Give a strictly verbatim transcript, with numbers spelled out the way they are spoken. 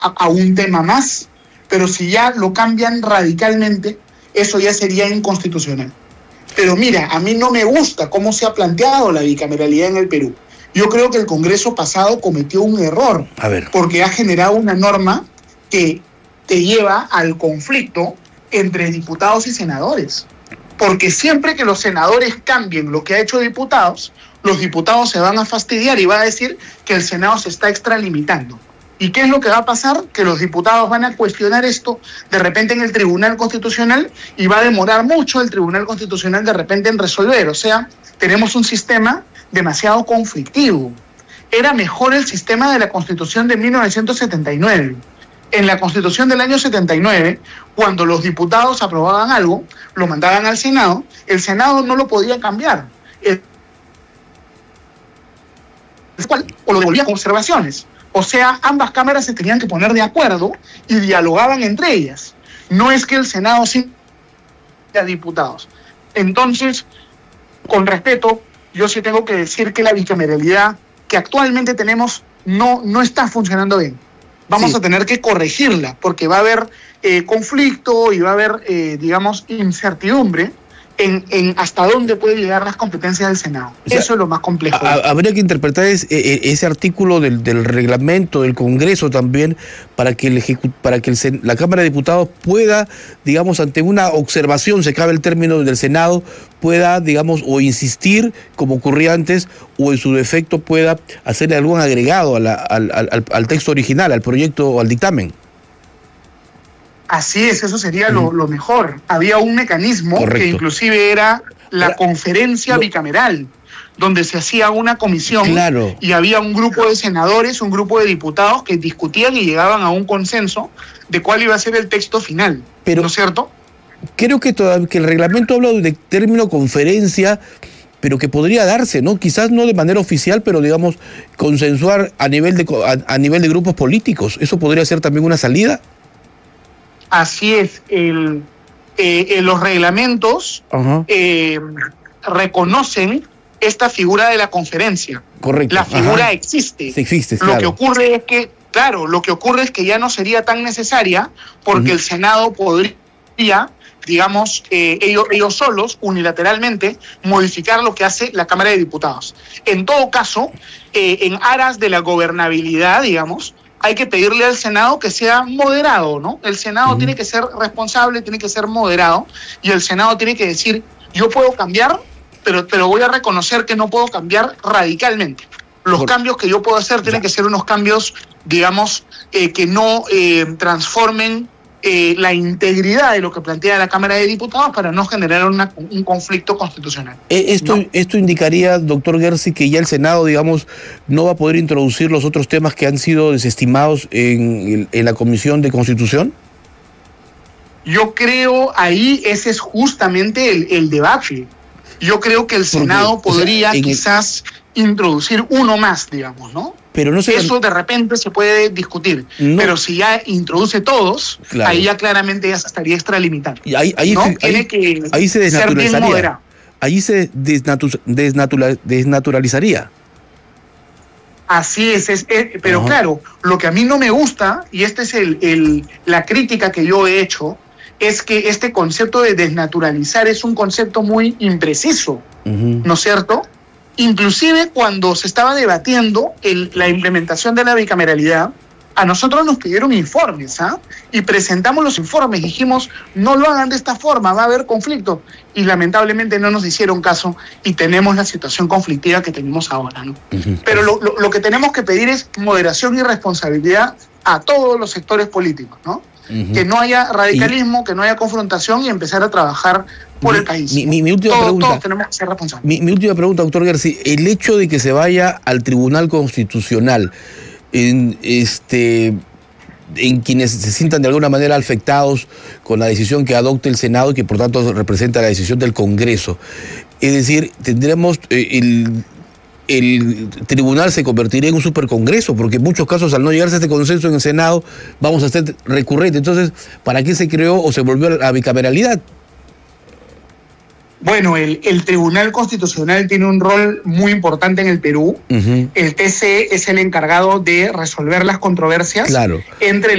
a, a un tema más, pero si ya lo cambian radicalmente, eso ya sería inconstitucional. Pero mira, a mí no me gusta cómo se ha planteado la bicameralidad en el Perú. Yo creo que el Congreso pasado cometió un error, a ver. porque ha generado una norma que te lleva al conflicto entre diputados y senadores. Porque siempre que los senadores cambien lo que ha hecho diputados, los diputados se van a fastidiar y van a decir que el Senado se está extralimitando. ¿Y qué es lo que va a pasar? Que los diputados van a cuestionar esto de repente en el Tribunal Constitucional y va a demorar mucho el Tribunal Constitucional de repente en resolver. O sea, tenemos un sistema demasiado conflictivo. Era mejor el sistema de la Constitución de mil novecientos setenta y nueve. En la Constitución del año setenta y nueve, cuando los diputados aprobaban algo, lo mandaban al Senado, el Senado no lo podía cambiar. El... o lo devolvía con observaciones. O sea, ambas cámaras se tenían que poner de acuerdo y dialogaban entre ellas. No es que el Senado sí sea diputados. Entonces, con respeto, yo sí tengo que decir que la bicameralidad que actualmente tenemos no, no está funcionando bien. Vamos sí. a tener que corregirla, porque va a haber eh, conflicto y va a haber, eh, digamos, incertidumbre en, en hasta dónde pueden llegar las competencias del Senado. O sea, eso es lo más complejo. A, habría que interpretar es, eh, ese artículo del, del reglamento del Congreso también para que, el ejecu para que el, la Cámara de Diputados pueda, digamos, ante una observación, se cabe el término del Senado, pueda, digamos, o insistir, como ocurría antes, o en su defecto pueda hacerle algún agregado a la, al, al, al texto original, al proyecto o al dictamen. Así es, eso sería mm. lo, lo mejor. Había un mecanismo Correcto. que inclusive era la Ahora, conferencia lo... bicameral, donde se hacía una comisión claro. y había un grupo de senadores, un grupo de diputados que discutían y llegaban a un consenso de cuál iba a ser el texto final, Pero... ¿no es cierto? Creo que, toda, que el reglamento habla de término conferencia, pero que podría darse, ¿no? Quizás no de manera oficial, pero digamos, consensuar a nivel de, a, a nivel de grupos políticos. ¿Eso podría ser también una salida? Así es. El, eh, eh, los reglamentos uh-huh. eh, reconocen esta figura de la conferencia. Correcto. La figura Ajá. existe. Sí, existe, Lo claro. que ocurre es que, claro, lo que ocurre es que ya no sería tan necesaria porque uh-huh. el Senado podría, digamos, eh, ellos, ellos solos, unilateralmente, modificar lo que hace la Cámara de Diputados. En todo caso, eh, en aras de la gobernabilidad, digamos, hay que pedirle al Senado que sea moderado, ¿no? El Senado uh-huh. tiene que ser responsable, tiene que ser moderado, y el Senado tiene que decir, yo puedo cambiar, pero, pero voy a reconocer que no puedo cambiar radicalmente. Los Por... cambios que yo puedo hacer tienen ya. que ser unos cambios, digamos, eh, que no eh, transformen Eh, la integridad de lo que plantea la Cámara de Diputados para no generar una, un conflicto constitucional. Esto, ¿no? esto indicaría, doctor Gersi, que ya el Senado, digamos, no va a poder introducir los otros temas que han sido desestimados en, en la Comisión de Constitución. Yo creo ahí ese es justamente el, el debate. Yo creo que el Senado Porque, podría o sea, quizás el... introducir uno más, digamos, ¿no? Pero no se... Eso de repente se puede discutir, no. pero si ya introduce todos, claro. ahí ya claramente ya se estaría extralimitando. Y ahí, ahí, ¿no? ahí, Tiene que ahí se desnaturalizaría. Ser bien moderado. Ahí se desnatu desnatura desnaturalizaría. Así es, es, es pero Ajá. claro, lo que a mí no me gusta, y esta es el, el, la crítica que yo he hecho, es que este concepto de desnaturalizar es un concepto muy impreciso, uh-huh. ¿no es cierto? Inclusive cuando se estaba debatiendo el, la implementación de la bicameralidad, a nosotros nos pidieron informes, ¿ah? Y presentamos los informes, dijimos, no lo hagan de esta forma, va a haber conflicto. Y lamentablemente no nos hicieron caso y tenemos la situación conflictiva que tenemos ahora, ¿no? Uh-huh. Pero lo, lo, lo que tenemos que pedir es moderación y responsabilidad a todos los sectores políticos, ¿no? Uh-huh. Que no haya radicalismo, y... que no haya confrontación y empezar a trabajar por mi, el país. Mi, mi, mi última todos, pregunta. Todos tenemos que ser responsables. Mi, mi última pregunta, doctor Gersi. El hecho de que se vaya al Tribunal Constitucional, en, este, en quienes se sientan de alguna manera afectados con la decisión que adopte el Senado y que por tanto representa la decisión del Congreso, es decir, tendremos eh, el... el tribunal se convertiría en un supercongreso, porque en muchos casos al no llegarse a este consenso en el Senado vamos a ser recurrentes. Entonces, ¿para qué se creó o se volvió a la bicameralidad? Bueno, el, el Tribunal Constitucional tiene un rol muy importante en el Perú. Uh-huh. El T C E es el encargado de resolver las controversias claro. entre